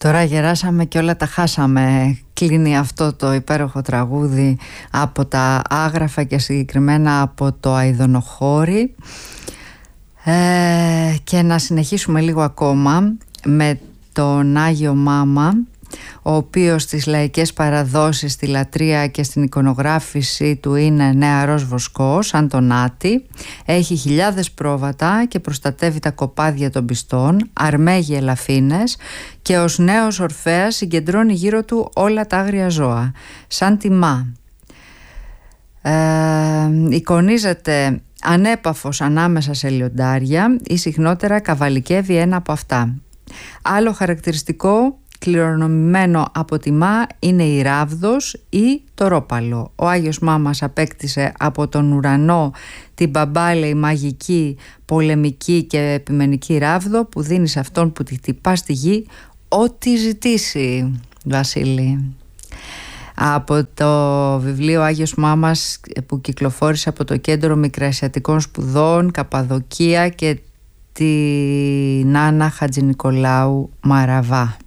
Τώρα γεράσαμε και όλα τα χάσαμε. Κλείνει αυτό το υπέροχο τραγούδι από τα Άγραφα και συγκεκριμένα από το Αηδονοχώρι. Και να συνεχίσουμε λίγο ακόμα με τον Άγιο Μάμα, ο οποίος στις λαϊκές παραδόσεις, στη λατρεία και στην εικονογράφηση του είναι νεαρός βοσκός, σαν τον Άτη. Έχει χιλιάδες πρόβατα και προστατεύει τα κοπάδια των πιστών, αρμέγει ελαφίνες και ως νέος Ορφέας συγκεντρώνει γύρω του όλα τα άγρια ζώα, σαν τη Μα. Εικονίζεται ανέπαφος ανάμεσα σε λιοντάρια ή συχνότερα καβαλικεύει ένα από αυτά. Άλλο χαρακτηριστικό κληρονομημένο από τη Μα είναι η ράβδος ή το ρόπαλο. Ο Άγιος Μάμας απέκτησε από τον ουρανό την μπαμπάλαιη, μαγική, πολεμική και επιμενική ράβδο που δίνει σε αυτόν που τη χτυπά στη γη ό,τι ζητήσει, Βασίλη. Από το βιβλίο Άγιος Μάμας που κυκλοφόρησε από το Κέντρο Μικρασιατικών Σπουδών Καπαδοκία και την Άννα Χατζηνικολάου Μαραβά.